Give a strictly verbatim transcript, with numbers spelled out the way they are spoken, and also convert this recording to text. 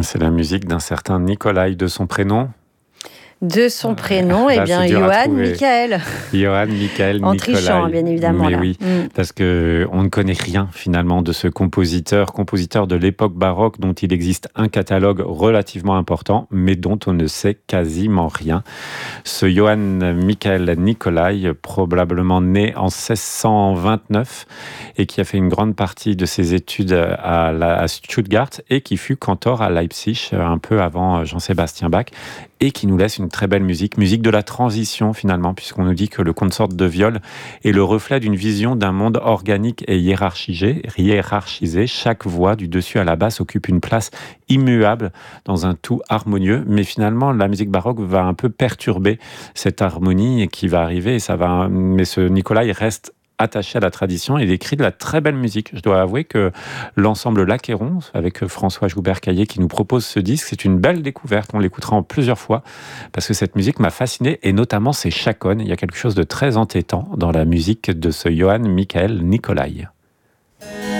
C'est la musique d'un certain Nikolai, de son prénom. De son prénom, eh Là, bien, c'est dur à Johann trouver. Michael. Johann Michael En Nicolai. trichant, bien évidemment, Mais là. oui, Mm. parce que on ne connaît rien finalement de ce compositeur, compositeur de l'époque baroque dont il existe un catalogue relativement important, mais dont on ne sait quasiment rien. Ce Johann Michael Nicolai, probablement né en seize cent vingt-neuf et qui a fait une grande partie de ses études à, la, à Stuttgart et qui fut cantor à Leipzig un peu avant Jean-Sébastien Bach, et qui nous laisse une très belle musique, musique de la transition finalement, puisqu'on nous dit que le consort de viol est le reflet d'une vision d'un monde organique et hiérarchisé. hiérarchisé. Chaque voix, du dessus à la basse, occupe une place immuable dans un tout harmonieux, mais finalement la musique baroque va un peu perturber cette harmonie qui va arriver, et ça va. Mais ce Nicolas, il reste attaché à la tradition et il écrit de la très belle musique. Je dois avouer que l'ensemble L'Achéron, avec François Joubert-Caillé qui nous propose ce disque, c'est une belle découverte. On l'écoutera en plusieurs fois parce que cette musique m'a fasciné, et notamment ses chaconnes. Il y a quelque chose de très entêtant dans la musique de ce Johann Michael Nicolai.